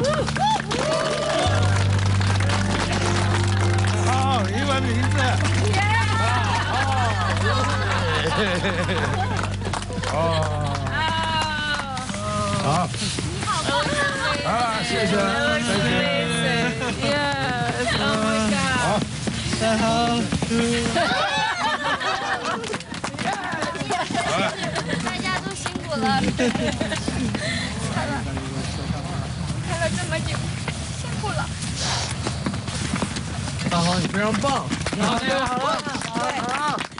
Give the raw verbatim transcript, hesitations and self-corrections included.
好，英文名字。哦。好。啊，谢谢，谢谢。 Yes, oh my god. 好， 太好。 大家都辛苦了，看了看了这么久，辛苦了。 大豪，你非常棒。 好，好了， 好了。